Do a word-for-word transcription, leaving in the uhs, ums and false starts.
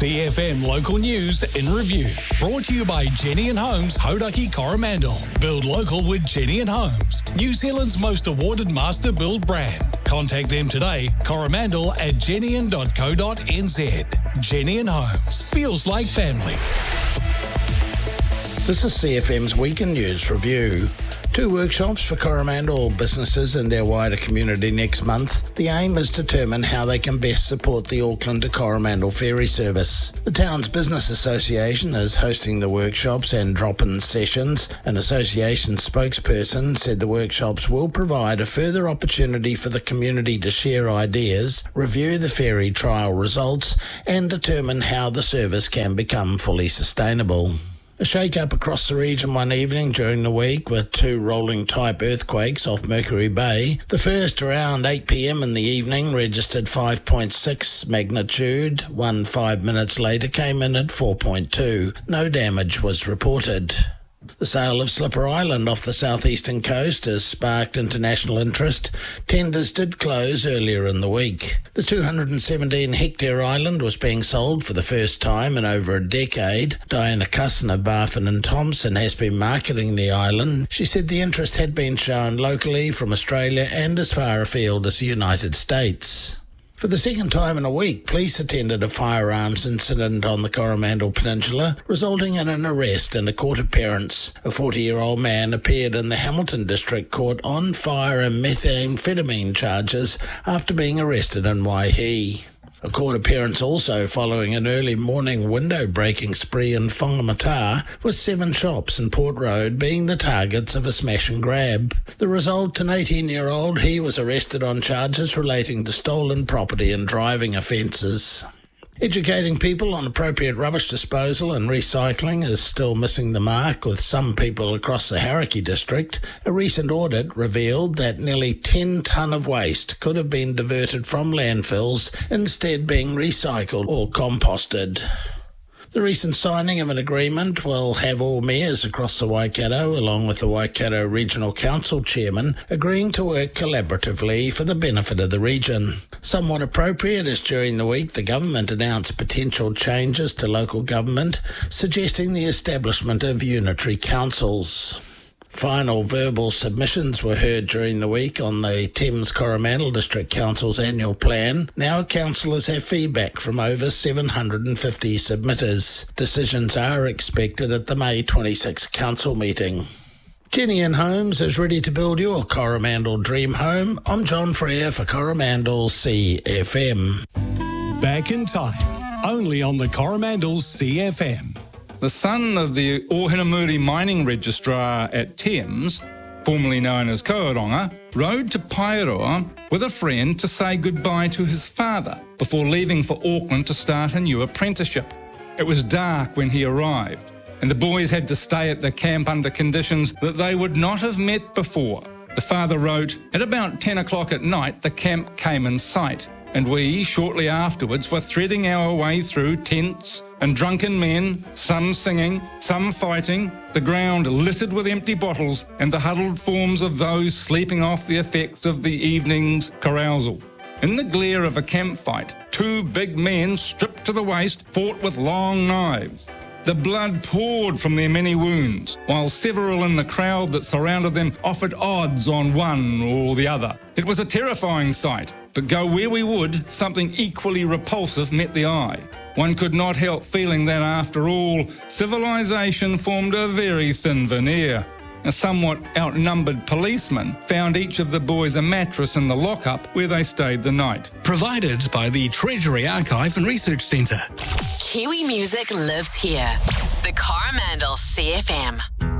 C F M Local News in Review. Brought to you by Jenny and Homes, Hauraki Coromandel. Build local with Jenny and Homes, New Zealand's most awarded master build brand. Contact them today, coromandel at jenny dot co dot n z. Jenny and Homes. Feels like family. This is C F M's Weekend News Review. Two workshops for Coromandel businesses and their wider community next month. The aim is to determine how they can best support the Auckland to Coromandel ferry service. The town's business association is hosting the workshops and drop-in sessions. An association spokesperson said the workshops will provide a further opportunity for the community to share ideas, review the ferry trial results, and determine how the service can become fully sustainable. A shake-up across the region one evening during the week with two rolling-type earthquakes off Mercury Bay. The first around eight p.m. in the evening registered five point six magnitude. One five minutes later came in at four point two. No damage was reported. The sale of Slipper Island off the southeastern coast has sparked international interest. Tenders did close earlier in the week. The two hundred seventeen hectare island was being sold for the first time in over a decade. Diana Cusson of Barfin and Thompson has been marketing the island. She said the interest had been shown locally from Australia and as far afield as the United States. For the second time in a week, police attended a firearms incident on the Coromandel Peninsula, resulting in an arrest and a court appearance. A forty-year-old man appeared in the Hamilton District Court on fire and methamphetamine charges after being arrested in Waihi. A court appearance also following an early morning window-breaking spree in Whangamata, with seven shops in Port Road being the targets of a smash and grab. The result, an eighteen-year-old, he was arrested on charges relating to stolen property and driving offences. Educating people on appropriate rubbish disposal and recycling is still missing the mark with some people across the Hauraki district. A recent audit revealed that nearly ten tonne of waste could have been diverted from landfills, instead being recycled or composted. The recent signing of an agreement will have all mayors across the Waikato, along with the Waikato Regional Council chairman, agreeing to work collaboratively for the benefit of the region. Somewhat appropriate as during the week the government announced potential changes to local government, suggesting the establishment of unitary councils. Final verbal submissions were heard during the week on the Thames Coromandel District Council's annual plan. Now councillors have feedback from over seven hundred fifty submitters. Decisions are expected at the May twenty-sixth council meeting. Jenny and Homes is ready to build your Coromandel dream home. I'm John Frere for Coromandel C F M. Back in time, only on the Coromandel C F M. The son of the Ohinamuri mining registrar at Thames, formerly known as Kauaronga, rode to Paeroa with a friend to say goodbye to his father before leaving for Auckland to start a new apprenticeship. It was dark when he arrived, and the boys had to stay at the camp under conditions that they would not have met before. The father wrote, "At about ten o'clock at night, the camp came in sight, and we, shortly afterwards, were threading our way through tents and drunken men, some singing, some fighting, the ground littered with empty bottles and the huddled forms of those sleeping off the effects of the evening's carousal. In the glare of a camp fight, two big men, stripped to the waist, fought with long knives. The blood poured from their many wounds, while several in the crowd that surrounded them offered odds on one or the other. It was a terrifying sight, but go where we would, something equally repulsive met the eye. One could not help feeling that, after all, civilization formed a very thin veneer. A somewhat outnumbered policeman found each of the boys a mattress in the lockup where they stayed the night." Provided by the Treasury Archive and Research Centre. Kiwi music lives here. The Coromandel C F M.